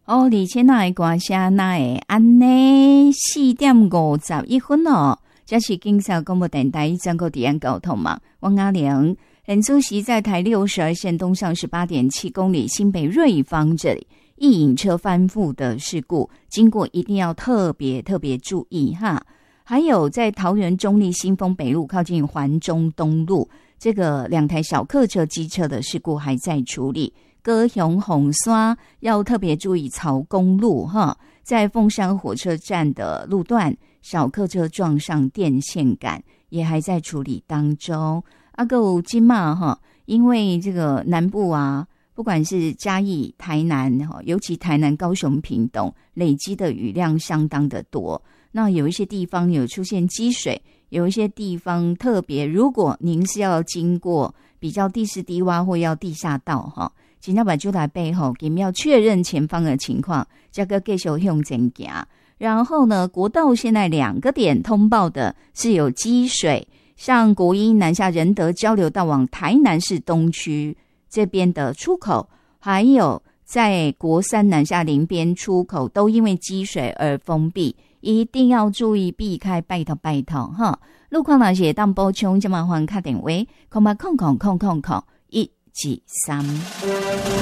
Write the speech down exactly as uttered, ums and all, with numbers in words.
哦，而且那个歌声那会安呢四点五十一分哦，这是警察广播电台全国治安交通嘛。王阿玲，很出席在台六十二线东上十八点七公里新北瑞芳这里，一引车翻覆的事故，经过一定要特别特别注意哈。还有在桃园中立新丰北路靠近环中东路，这个两台小客车机车的事故还在处理。高雄红山要特别注意草公路哈，在凤山火车站的路段，小客车撞上电线杆，也还在处理当中。阿够金马哈，因为这个南部啊，不管是嘉义、台南哈，尤其台南、高雄、屏东，累积的雨量相当的多。那有一些地方有出现积水，有一些地方特别，如果您是要经过比较地势低洼或要地下道哈。请要把就在背后，我们要确认前方的情况，这个继续向前行。然后呢，国道现在两个点通报的是有积水，像国一南下仁德交流道往台南市东区这边的出口，还有在国三南下林边出口，都因为积水而封闭，一定要注意避开，拜托拜托哈。路况那些当补充，就麻烦打电话，空八空空空空空一。几三。